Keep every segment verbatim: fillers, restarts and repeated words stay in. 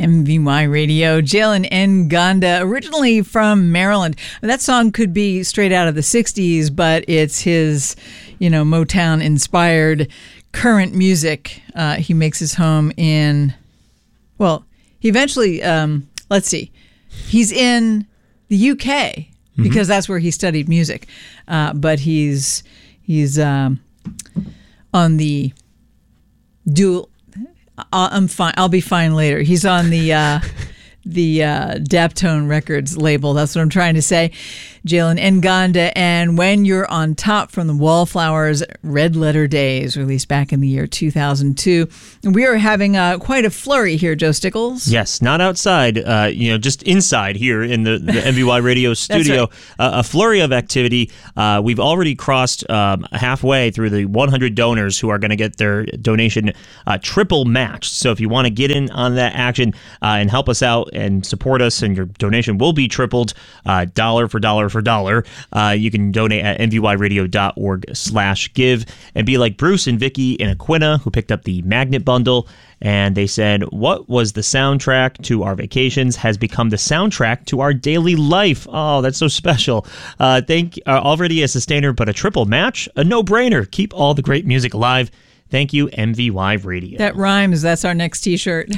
M V Y Radio. Jalen Nganda, originally from Maryland. That song could be straight out of the sixties, but it's his, you know, Motown-inspired current music. Uh, he makes his home in, well, he eventually, um, let's see, he's in the U K because mm-hmm. that's where he studied music. Uh, but he's he's um, on the dual. I'm fine. I'll be fine later. He's on the uh, the uh, Daptone Records label. That's what I'm trying to say. Jalen Nganda, and When You're on Top from the Wallflowers, Red Letter Days, released back in the year two thousand two. And we are having uh, quite a flurry here, Joe Stickles. Yes, not outside, uh, you know, just inside here in the, the M V Y Radio studio. Right. Uh, a flurry of activity. Uh, we've already crossed um, halfway through the one hundred donors who are going to get their donation uh, triple matched. So if you want to get in on that action uh, and help us out and support us, and your donation will be tripled, uh, dollar for dollar for dollar. Uh, you can donate at mvyradio.org slash give and be like Bruce and Vicky and Aquina, who picked up the Magnet Bundle. And they said, what was the soundtrack to our vacations has become the soundtrack to our daily life. Oh, that's so special. Uh, thank uh, already a sustainer, but a triple match? A no-brainer. Keep all the great music alive. Thank you, M V Y Radio. That rhymes. That's our next T-shirt.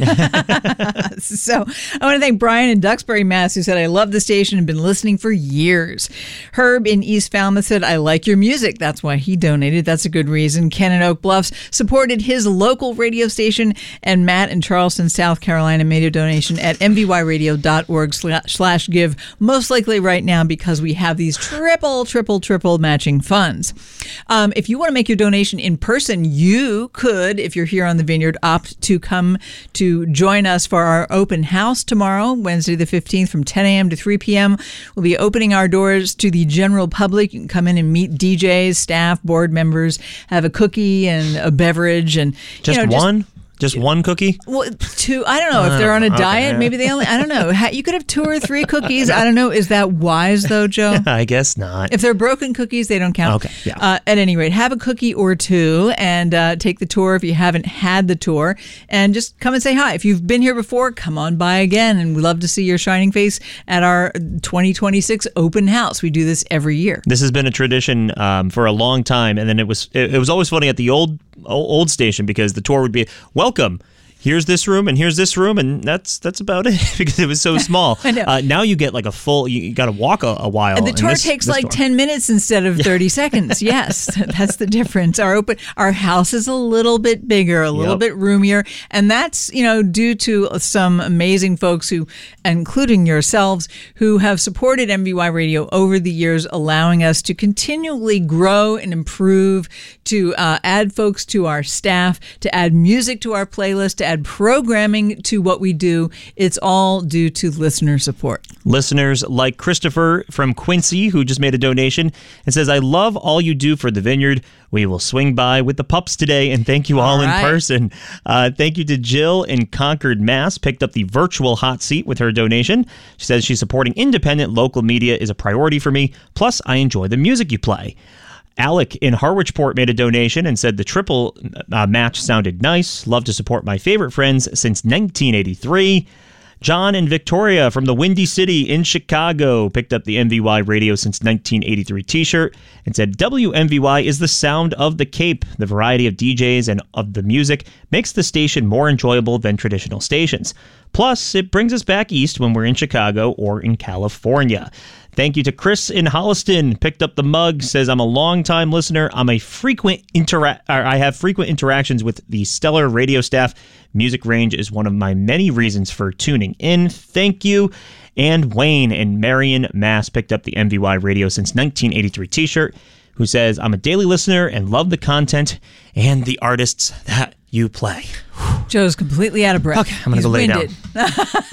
So I want to thank Brian in Duxbury, Mass, who said, I love the station and been listening for years. Herb in East Falmouth said, I like your music. That's why he donated. That's a good reason. Ken in Oak Bluffs supported his local radio station. And Matt in Charleston, South Carolina, made a donation at mvyradio.org slash give, most likely right now because we have these triple, triple, triple matching funds. Um, if you want to make your donation in person, you You could, if you're here on the Vineyard, opt to come to join us for our open house tomorrow, Wednesday the fifteenth, from ten a.m. to three p.m. We'll be opening our doors to the general public. You can come in and meet D Js, staff, board members, have a cookie and a beverage. and Just you know, one? Just, Just one cookie? Well, two. I don't know if they're on a okay, diet. yeah. Maybe they only. I don't know. You could have two or three cookies. I don't know. Is that wise though, Joe? I guess not. If they're broken cookies, they don't count. Okay. Yeah. Uh, at any rate, have a cookie or two and uh, take the tour if you haven't had the tour, and just come and say hi. If you've been here before, come on by again, and we'd love to see your shining face at our twenty twenty-six open house. We do this every year. This has been a tradition um, for a long time, and then it was it, it was always funny at the old old station because the tour would be welcome. Here's this room and here's this room, and that's that's about it because it was so small. I know. Uh, now you get like a full. You, you got to walk a, a while. And the tour this, takes this like tour. ten minutes instead of thirty seconds. Yes, that's the difference. Our open, our house is a little bit bigger, a little Yep. bit roomier, and that's, you know, due to some amazing folks who, including yourselves, who have supported M V Y Radio over the years, allowing us to continually grow and improve, to uh, add folks to our staff, to add music to our playlist, to add programming to what we do. It's all due to listener support. Listeners like Christopher from Quincy, who just made a donation and says, I love all you do for the Vineyard. We will swing by with the pups today, and thank you all, all right. in person. Uh, thank you to Jill in Concord, Mass. Picked up the virtual hot seat with her donation. She says she's supporting independent local media is a priority for me. Plus, I enjoy the music you play. Alec in Harwichport made a donation and said the triple uh, match sounded nice. Love to support my favorite friends since nineteen eighty-three. John and Victoria from the Windy City in Chicago picked up the M V Y Radio since nineteen eighty-three t-shirt and said W M V Y is the sound of the Cape. The variety of D Js and of the music makes the station more enjoyable than traditional stations. Plus, it brings us back east when we're in Chicago or in California. Thank you to Chris in Holliston. Picked up the mug. Says, I'm a long-time listener. I'm a frequent intera- or I have frequent interactions with the stellar radio staff. Music range is one of my many reasons for tuning in. Thank you. And Wayne in Marion, Mass. picked up the M V Y Radio since nineteen eighty-three t-shirt, who says, I'm a daily listener and love the content and the artists that you play. Joe's completely out of breath. Okay, I'm going to go lay winded. down.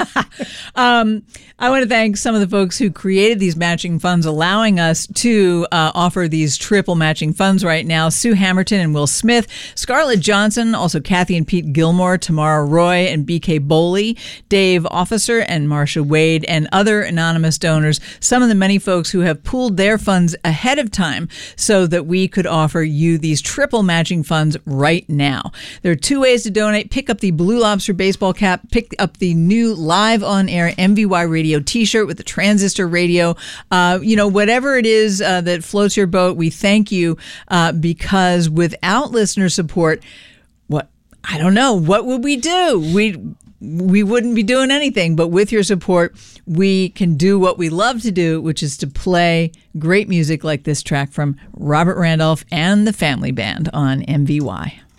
um, I want to thank some of the folks who created these matching funds, allowing us to uh, offer these triple matching funds right now. Sue Hammerton and Will Smith, Scarlett Johnson, also Kathy and Pete Gilmore, Tamara Roy and B K Boley, Dave Officer and Marsha Wade, and other anonymous donors. Some of the many folks who have pooled their funds ahead of time so that we could offer you these triple matching funds right now. There are two ways to donate. Pick up the Blue Lobster baseball cap, pick up the the new live on air M V Y radio t-shirt with the transistor radio. Uh, you know, whatever it is uh, that floats your boat, we thank you uh, because without listener support, what, I don't know, what would we do? We we wouldn't be doing anything, but with your support, we can do what we love to do, which is to play great music like this track from Robert Randolph and the Family Band on M V Y.